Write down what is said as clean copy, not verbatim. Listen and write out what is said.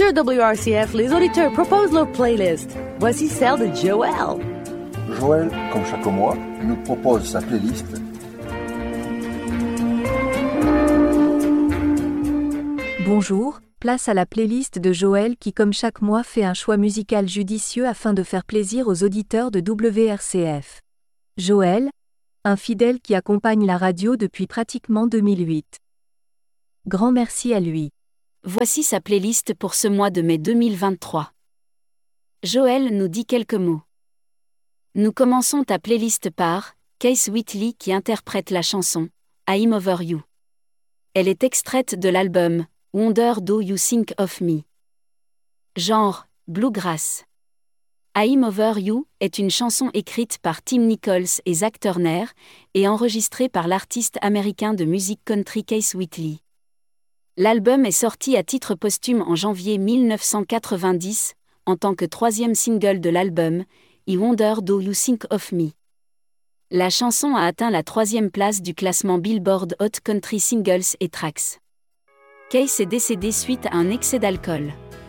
Sur WRCF, les auditeurs proposent leur playlist. Voici celle de Joël. Joël, comme chaque mois, nous propose sa playlist. Bonjour, place à la playlist de Joël qui comme chaque mois fait un choix musical judicieux afin de faire plaisir aux auditeurs de WRCF. Joël, un fidèle qui accompagne la radio depuis pratiquement 2008. Grand merci à lui. Voici sa playlist pour ce mois de mai 2023. Joël nous dit quelques mots. Nous commençons ta playlist par Keith Whitley qui interprète la chanson I'm Over You. Elle est extraite de l'album Wonder Do You Think of Me. Genre bluegrass. I'm Over You est une chanson écrite par Tim Nichols et Zach Turner et enregistrée par l'artiste américain de musique country Keith Whitley. L'album est sorti à titre posthume en janvier 1990, en tant que troisième single de l'album, I Wonder Do You Think of Me. La chanson a atteint la 3e place du classement Billboard Hot Country Singles et Tracks. Keith est décédé suite à un excès d'alcool.